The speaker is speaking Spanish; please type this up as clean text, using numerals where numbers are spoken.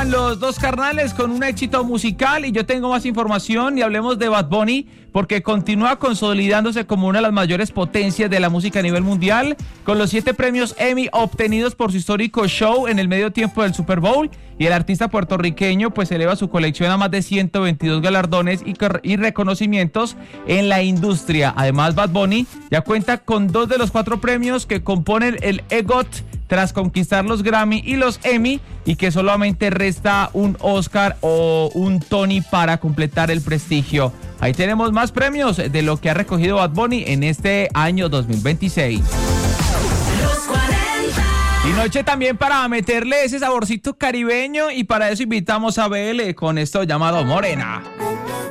llegan los dos carnales con un éxito musical y yo tengo más información y hablemos de Bad Bunny porque continúa consolidándose como una de las mayores potencias de la música a nivel mundial con los 7 premios Emmy obtenidos por su histórico show en el medio tiempo del Super Bowl y el artista puertorriqueño pues eleva su colección a más de 122 galardones y reconocimientos en la industria. Además Bad Bunny ya cuenta con 2 de los 4 premios que componen el EGOT tras conquistar los Grammy y los Emmy y que solamente resta un Oscar o un Tony para completar el prestigio. Ahí tenemos más premios de lo que ha recogido Bad Bunny en este año 2026. Y noche también para meterle ese saborcito caribeño y para eso invitamos a BL con esto llamado Morena.